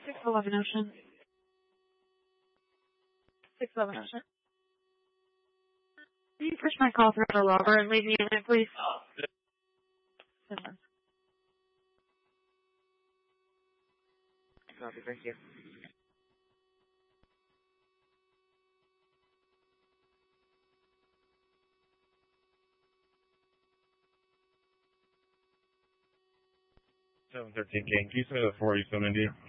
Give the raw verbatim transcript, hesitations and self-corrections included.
six eleven Ocean. six eleven Ocean. Can you push my call through the logger and leave me in it, please? Seven. Copy, thank you. seven thirteen King, can you send me the four you sent India?